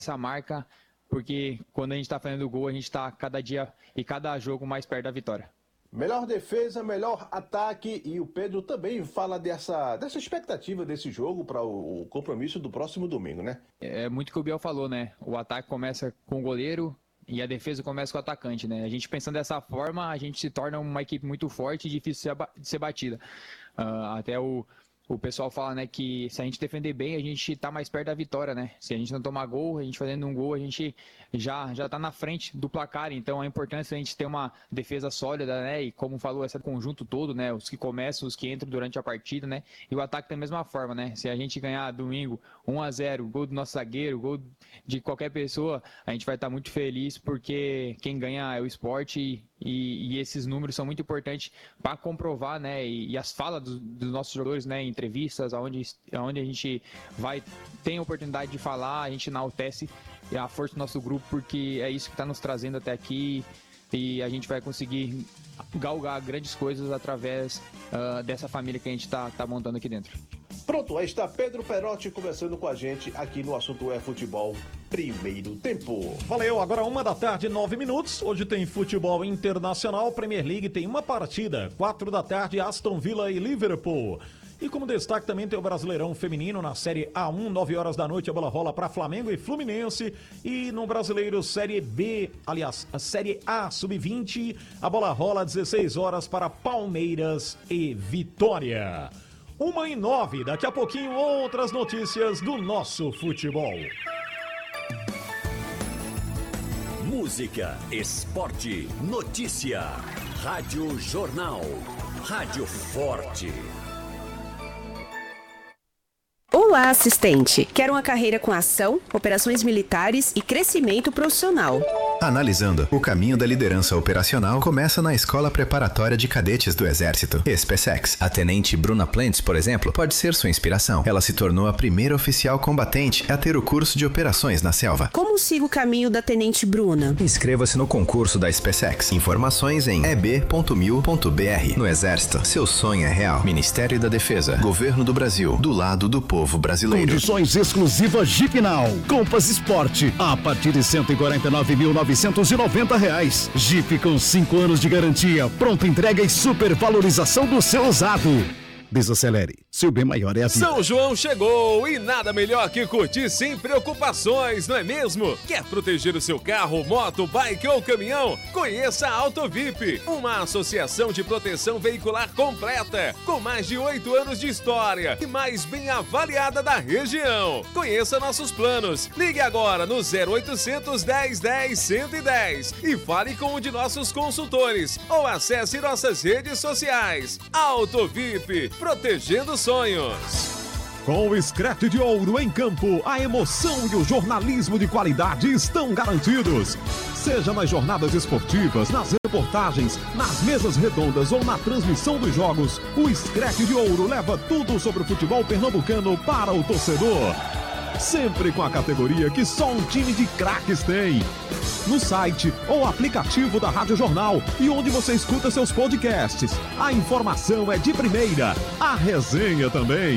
essa marca, porque quando a gente está fazendo gol, a gente está cada dia e cada jogo mais perto da vitória. Melhor defesa, melhor ataque, e o Pedro também fala dessa expectativa desse jogo para o compromisso do próximo domingo, né? É muito o que o Biel falou, né? O ataque começa com o goleiro e a defesa começa com o atacante, né? A gente pensando dessa forma, a gente se torna uma equipe muito forte e difícil de ser batida. Até o pessoal fala, né, que se a gente defender bem, a gente tá mais perto da vitória, né? Se a gente não tomar gol, a gente fazendo um gol, a gente já tá na frente do placar. Então a importância é a gente ter uma defesa sólida, né? E como falou, esse conjunto todo, né? Os que começam, os que entram durante a partida, né? E o ataque da mesma forma, né? Se a gente ganhar domingo 1-0, gol do nosso zagueiro, gol de qualquer pessoa, a gente vai estar muito feliz, porque quem ganha é o esporte e esses números são muito importantes para comprovar, né? E as falas dos nossos jogadores, né? Em entrevistas, onde a gente tem a oportunidade de falar, a gente enaltece a força do nosso grupo, porque é isso que está nos trazendo até aqui, e a gente vai conseguir galgar grandes coisas através dessa família que a gente está montando aqui dentro. Pronto, aí está Pedro Perotti conversando com a gente aqui no Assunto é Futebol, primeiro tempo. Valeu, agora 13h09. Hoje tem futebol internacional, Premier League tem uma partida, 16h, Aston Villa e Liverpool. E como destaque também tem o Brasileirão Feminino na Série A1, 9h a bola rola para Flamengo e Fluminense. E no Brasileiro Série B, aliás, a Série A Sub-20, a bola rola 16h para Palmeiras e Vitória. 1h09, daqui a pouquinho outras notícias do nosso futebol. Música, esporte, notícia. Rádio Jornal. Rádio Forte. Olá, assistente. Quer uma carreira com ação, operações militares e crescimento profissional? Analisando, o caminho da liderança operacional começa na Escola Preparatória de Cadetes do Exército, SpaceX. A tenente Bruna Plentes, por exemplo, pode ser sua inspiração. Ela se tornou a primeira oficial combatente a ter o curso de operações na selva. Como sigo o caminho da tenente Bruna? Inscreva-se no concurso da SpaceX. Informações em eb.mil.br. No Exército, seu sonho é real. Ministério da Defesa, Governo do Brasil, do lado do povo brasileiro. Condições exclusivas Jeep Now. Compass Sport, a partir de R$ 149.990. Jeep com 5 anos de garantia, pronta entrega e supervalorização do seu usado. Desacelere, seu bem maior é a vida. São João chegou e nada melhor que curtir sem preocupações, não é mesmo? Quer proteger o seu carro, moto, bike ou caminhão? Conheça a AutoVip, uma associação de proteção veicular completa, com mais de 8 anos de história e mais bem avaliada da região. Conheça nossos planos. Ligue agora no 0800 1010 110 e fale com um de nossos consultores ou acesse nossas redes sociais. AutoVip, protegendo sonhos. Com o Scratch de Ouro em campo, a emoção e o jornalismo de qualidade estão garantidos. Seja nas jornadas esportivas, nas reportagens, nas mesas redondas ou na transmissão dos jogos, o Scratch de Ouro leva tudo sobre o futebol pernambucano para o torcedor. Sempre com a categoria que só um time de craques tem. No site ou aplicativo da Rádio Jornal e onde você escuta seus podcasts. A informação é de primeira, a resenha também.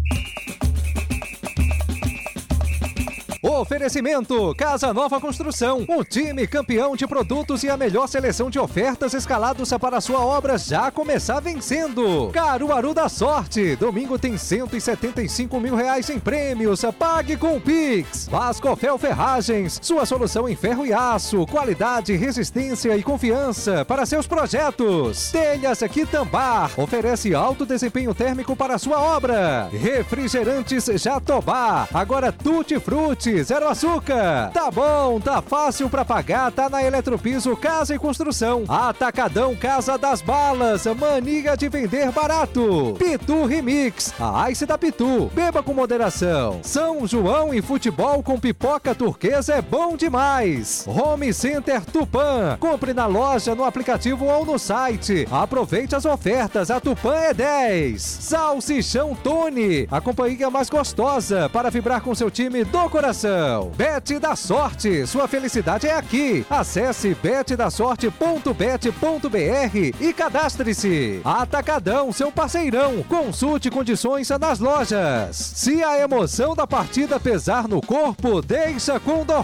Oferecimento Casa Nova Construção, um time campeão de produtos e a melhor seleção de ofertas escalados para a sua obra já começar vencendo. Caruaru da Sorte, domingo tem R$175 mil em prêmios, pague com o Pix. Vascofel Ferragens, sua solução em ferro e aço, qualidade, resistência e confiança para seus projetos. Telhas Quitambar, oferece alto desempenho térmico para a sua obra. Refrigerantes Jatobá, agora Tutti Frutti, zero açúcar. Tá bom, tá fácil pra pagar, tá na Eletropiso Casa e Construção. Atacadão Casa das Balas, mania de vender barato. Pitu Remix, a Ice da Pitu, beba com moderação. São João e futebol com pipoca turquesa é bom demais. Home Center Tupã, compre na loja, no aplicativo ou no site. Aproveite as ofertas, a Tupã é 10. Salsichão Tony, a companhia mais gostosa para vibrar com seu time do coração. Bet da Sorte, sua felicidade é aqui. Acesse betdasorte.bet.br e cadastre-se. Atacadão, seu parceirão. Consulte condições nas lojas. Se a emoção da partida pesar no corpo, deixa com Dorflex.